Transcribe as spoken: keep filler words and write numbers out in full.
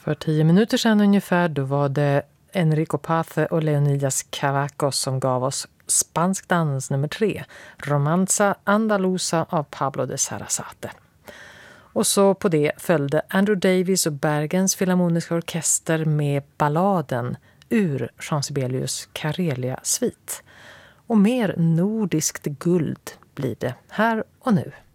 För tio minuter sedan ungefär då var det Enrico Pace och Leonidas Cavacos som gav oss Spansk dans nummer tre, Romanza Andalusa av Pablo de Sarasate. Och så på det följde Andrew Davies och Bergens Filharmoniska orkester med balladen ur Jean Sibelius Karelia svit. Och mer nordiskt guld blir det här och nu.